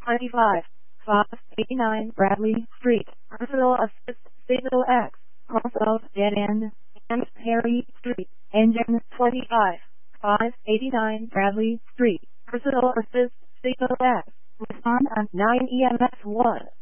25, 589 Bradley Street, Personal Assist Signal X, cross of dead end, and Perry Street, Engine 25, 589 Bradley Street, Personal Assist Signal X, respond on 9 EMS 1.